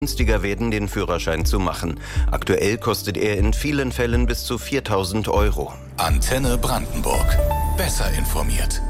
günstiger werden, den Führerschein zu machen. Aktuell kostet er in vielen Fällen bis zu 4.000 €. Antenne Brandenburg. Besser informiert.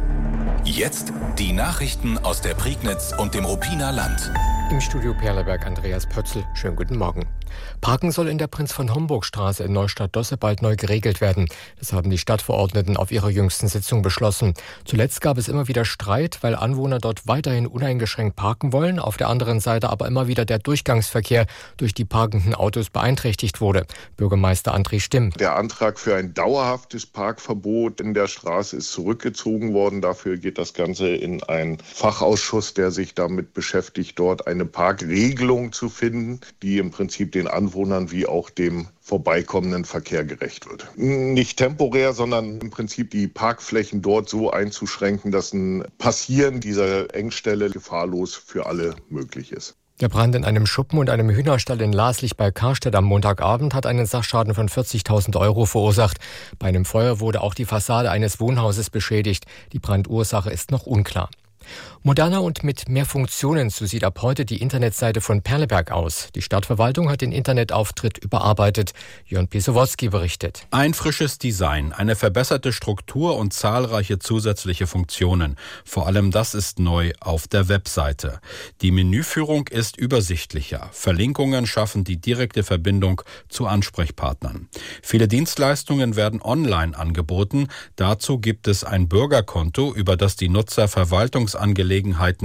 Jetzt die Nachrichten aus der Prignitz und dem Ruppiner Land. Im Studio Perleberg Andreas Pötzl. Schönen guten Morgen. Parken soll in der Prinz-von-Homburg-Straße in Neustadt-Dosse bald neu geregelt werden. Das haben die Stadtverordneten auf ihrer jüngsten Sitzung beschlossen. Zuletzt gab es immer wieder Streit, weil Anwohner dort weiterhin uneingeschränkt parken wollen, auf der anderen Seite aber immer wieder der Durchgangsverkehr durch die parkenden Autos beeinträchtigt wurde. Bürgermeister André Stimm. Der Antrag für ein dauerhaftes Parkverbot in der Straße ist zurückgezogen worden. Dafür geht das Ganze in einen Fachausschuss, der sich damit beschäftigt, dort eine Parkregelung zu finden, die im Prinzip den Anwohnern wie auch dem vorbeikommenden Verkehr gerecht wird. Nicht temporär, sondern im Prinzip die Parkflächen dort so einzuschränken, dass ein Passieren dieser Engstelle gefahrlos für alle möglich ist. Der Brand in einem Schuppen und einem Hühnerstall in Laslich bei Karstedt am Montagabend hat einen Sachschaden von 40.000 € verursacht. Bei einem Feuer wurde auch die Fassade eines Wohnhauses beschädigt. Die Brandursache ist noch unklar. Moderner und mit mehr Funktionen, so sieht ab heute die Internetseite von Perleberg aus. Die Stadtverwaltung hat den Internetauftritt überarbeitet. Jörn Pisowoski berichtet. Ein frisches Design, eine verbesserte Struktur und zahlreiche zusätzliche Funktionen. Vor allem das ist neu auf der Webseite. Die Menüführung ist übersichtlicher. Verlinkungen schaffen die direkte Verbindung zu Ansprechpartnern. Viele Dienstleistungen werden online angeboten. Dazu gibt es ein Bürgerkonto, über das die Nutzer Verwaltungsangelegenheiten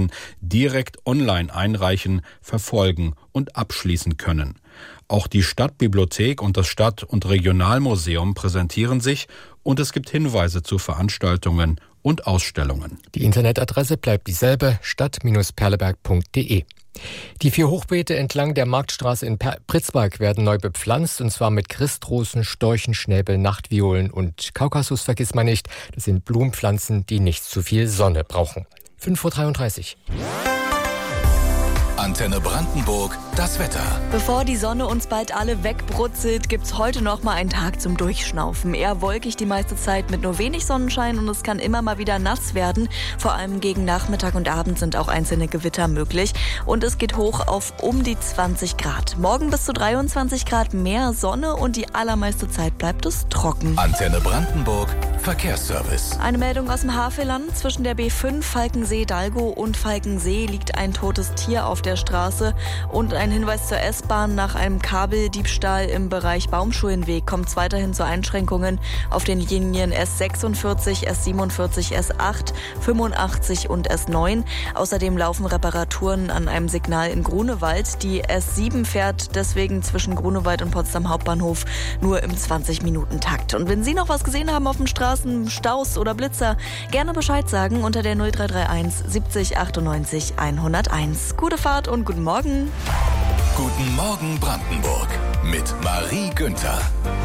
direkt online einreichen, verfolgen und abschließen können. Auch die Stadtbibliothek und das Stadt- und Regionalmuseum präsentieren sich und es gibt Hinweise zu Veranstaltungen und Ausstellungen. Die Internetadresse bleibt dieselbe, stadt-perleberg.de. Die 4 Hochbeete entlang der Marktstraße in Pritzberg werden neu bepflanzt, und zwar mit Christrosen, Storchen, Schnäbel, Nachtviolen und Kaukasus-Vergissmeinnicht. Das sind Blumenpflanzen, die nicht zu viel Sonne brauchen. 5:33 Uhr. Antenne Brandenburg, das Wetter. Bevor die Sonne uns bald alle wegbrutzelt, gibt's heute noch mal einen Tag zum Durchschnaufen. Eher wolkig die meiste Zeit mit nur wenig Sonnenschein und es kann immer mal wieder nass werden. Vor allem gegen Nachmittag und Abend sind auch einzelne Gewitter möglich. Und es geht hoch auf um die 20 Grad. Morgen bis zu 23 Grad mehr Sonne und die allermeiste Zeit bleibt es trocken. Antenne Brandenburg, Verkehrsservice. Eine Meldung aus dem Havelland. Zwischen der B5 Falkensee-Dalgo und Falkensee liegt ein totes Tier auf der Straße. Und ein Hinweis zur S-Bahn: Nach einem Kabeldiebstahl im Bereich Baumschulenweg kommt es weiterhin zu Einschränkungen auf den Linien S46, S47, S8, 85 und S9. Außerdem laufen Reparaturen an einem Signal in Grunewald. Die S7 fährt deswegen zwischen Grunewald und Potsdam Hauptbahnhof nur im 20-Minuten-Takt. Und wenn Sie noch was gesehen haben auf den Straßen, Staus oder Blitzer, gerne Bescheid sagen unter der 0331 70 98 101. Gute Fahrt und guten Morgen. Guten Morgen Brandenburg mit Marie Günther.